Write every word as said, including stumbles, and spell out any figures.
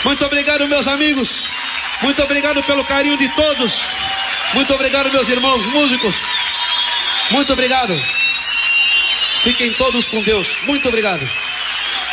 Muito obrigado, meus amigos. Muito obrigado pelo carinho de todos. Muito obrigado, meus irmãos músicos. Muito obrigado. Fiquem todos com Deus. Muito obrigado.